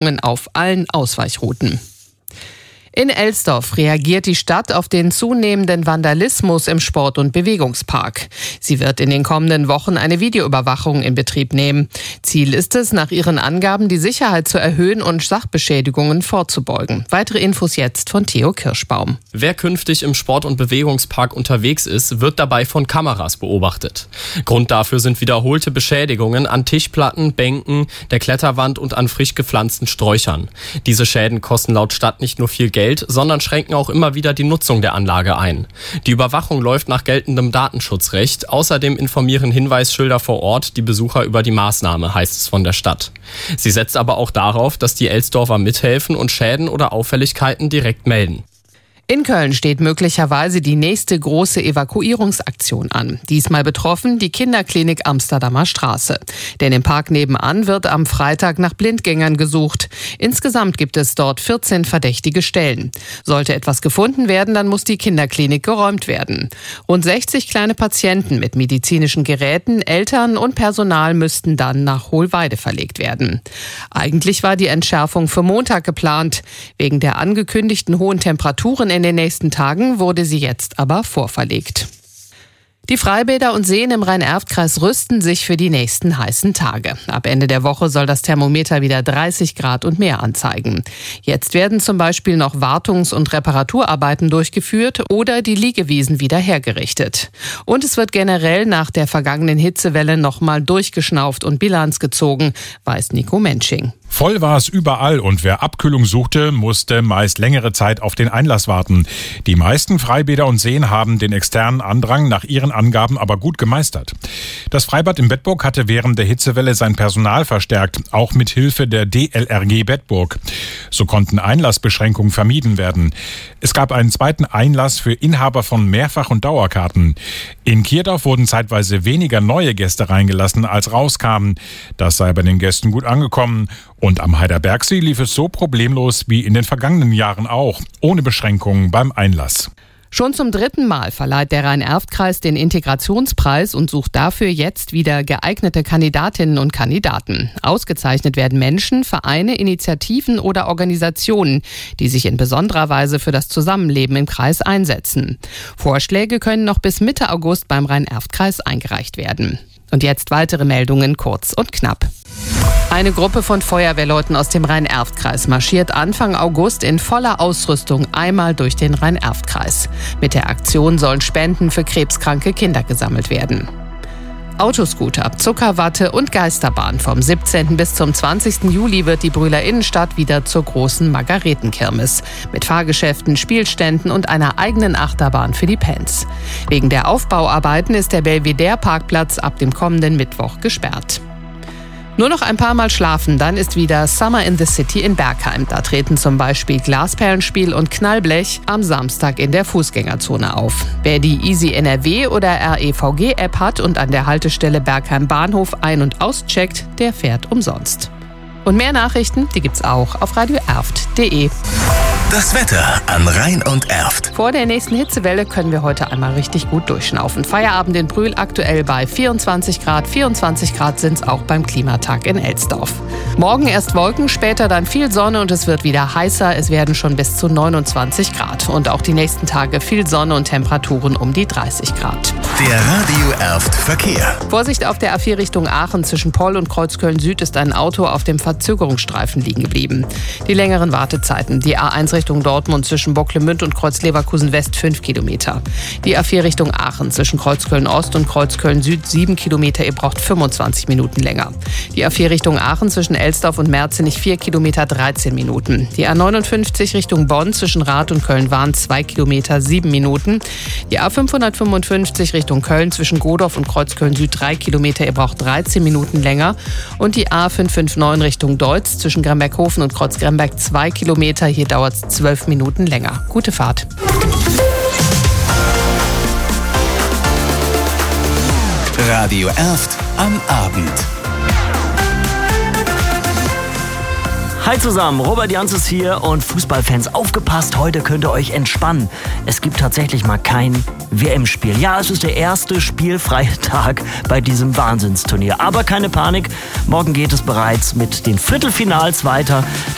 Beschränkungen auf allen Ausweichrouten. In Elsdorf reagiert die Stadt auf den zunehmenden Vandalismus im Sport- und Bewegungspark. Sie wird in den kommenden Wochen eine Videoüberwachung in Betrieb nehmen. Ziel ist es, nach ihren Angaben die Sicherheit zu erhöhen und Sachbeschädigungen vorzubeugen. Weitere Infos jetzt von Theo Kirschbaum. Wer künftig im Sport- und Bewegungspark unterwegs ist, wird dabei von Kameras beobachtet. Grund dafür sind wiederholte Beschädigungen an Tischplatten, Bänken, der Kletterwand und an frisch gepflanzten Sträuchern. Diese Schäden kosten laut Stadt nicht nur viel Geld, sondern schränken auch immer wieder die Nutzung der Anlage ein. Die Überwachung läuft nach geltendem Datenschutzrecht. Außerdem informieren Hinweisschilder vor Ort die Besucher über die Maßnahme, heißt es von der Stadt. Sie setzt aber auch darauf, dass die Elsdorfer mithelfen und Schäden oder Auffälligkeiten direkt melden. In Köln steht möglicherweise die nächste große Evakuierungsaktion an. Diesmal betroffen die Kinderklinik Amsterdamer Straße. Denn im Park nebenan wird am Freitag nach Blindgängern gesucht. Insgesamt gibt es dort 14 verdächtige Stellen. Sollte etwas gefunden werden, dann muss die Kinderklinik geräumt werden. Rund 60 kleine Patienten mit medizinischen Geräten, Eltern und Personal müssten dann nach Hohlweide verlegt werden. Eigentlich war die Entschärfung für Montag geplant. Wegen der angekündigten hohen Temperaturen in den nächsten Tagen wurde sie jetzt aber vorverlegt. Die Freibäder und Seen im Rhein-Erft-Kreis rüsten sich für die nächsten heißen Tage. Ab Ende der Woche soll das Thermometer wieder 30 Grad und mehr anzeigen. Jetzt werden zum Beispiel noch Wartungs- und Reparaturarbeiten durchgeführt oder die Liegewiesen wieder hergerichtet. Und es wird generell nach der vergangenen Hitzewelle nochmal durchgeschnauft und Bilanz gezogen, weiß Nico Mensching. Voll war es überall und wer Abkühlung suchte, musste meist längere Zeit auf den Einlass warten. Die meisten Freibäder und Seen haben den externen Andrang nach ihren Angaben aber gut gemeistert. Das Freibad in Bedburg hatte während der Hitzewelle sein Personal verstärkt, auch mit Hilfe der DLRG Bedburg. So konnten Einlassbeschränkungen vermieden werden. Es gab einen zweiten Einlass für Inhaber von Mehrfach- und Dauerkarten. In Kirdorf wurden zeitweise weniger neue Gäste reingelassen, als rauskamen. Das sei bei den Gästen gut angekommen. Und am Heiderbergsee lief es so problemlos wie in den vergangenen Jahren auch, ohne Beschränkungen beim Einlass. Schon zum 3. Mal verleiht der Rhein-Erft-Kreis den Integrationspreis und sucht dafür jetzt wieder geeignete Kandidatinnen und Kandidaten. Ausgezeichnet werden Menschen, Vereine, Initiativen oder Organisationen, die sich in besonderer Weise für das Zusammenleben im Kreis einsetzen. Vorschläge können noch bis Mitte August beim Rhein-Erft-Kreis eingereicht werden. Und jetzt weitere Meldungen kurz und knapp. Eine Gruppe von Feuerwehrleuten aus dem Rhein-Erft-Kreis marschiert Anfang August in voller Ausrüstung einmal durch den Rhein-Erft-Kreis. Mit der Aktion sollen Spenden für krebskranke Kinder gesammelt werden. Autoscooter, Zuckerwatte und Geisterbahn. Vom 17. bis zum 20. Juli wird die Brühler Innenstadt wieder zur großen Margaretenkirmes. Mit Fahrgeschäften, Spielständen und einer eigenen Achterbahn für die Fans. Wegen der Aufbauarbeiten ist der Belvedere-Parkplatz ab dem kommenden Mittwoch gesperrt. Nur noch ein paar Mal schlafen, dann ist wieder Summer in the City in Bergheim. Da treten zum Beispiel Glasperlenspiel und Knallblech am Samstag in der Fußgängerzone auf. Wer die Easy NRW oder REVG-App hat und an der Haltestelle Bergheim Bahnhof ein- und auscheckt, der fährt umsonst. Und mehr Nachrichten, die gibt's auch auf radioerft.de. Das Wetter an Rhein und Erft. Vor der nächsten Hitzewelle können wir heute einmal richtig gut durchschnaufen. Feierabend in Brühl aktuell bei 24 Grad. 24 Grad sind es auch beim Klimatag in Elsdorf. Morgen erst Wolken, später dann viel Sonne und es wird wieder heißer. Es werden schon bis zu 29 Grad. Und auch die nächsten Tage viel Sonne und Temperaturen um die 30 Grad. Der Radio Erft Verkehr. Vorsicht auf der A4 Richtung Aachen. Zwischen Poll und Kreuzköln Süd ist ein Auto auf dem Verzögerungsstreifen liegen geblieben. Die längeren Wartezeiten. Die A1 Richtung Dortmund zwischen Bocklemünd und Kreuzleverkusen West 5 Kilometer. Die A4 Richtung Aachen zwischen Kreuzköln Ost und Kreuzköln Süd 7 Kilometer. Ihr braucht 25 Minuten länger. Die A4 Richtung Aachen zwischen Elsdorf und Merzenich 4 Kilometer 13 Minuten. Die A59 Richtung Bonn zwischen Rath und Köln-Wahn 2 Kilometer 7 Minuten. Die A555 Richtung Köln zwischen Godorf und Kreuzköln Süd 3 Kilometer. Ihr braucht 13 Minuten länger. Und die A559 Richtung Deutz zwischen Gramberghofen und Kreuzgremberg 2 Kilometer. Hier dauert es 12 Minuten länger. Gute Fahrt. Radio Erft am Abend. Hi zusammen, Robert Jans ist hier und Fußballfans, aufgepasst, heute könnt ihr euch entspannen. Es gibt tatsächlich mal kein WM-Spiel. Ja, es ist der erste spielfreie Tag bei diesem Wahnsinnsturnier. Aber keine Panik, morgen geht es bereits mit den Viertelfinals weiter.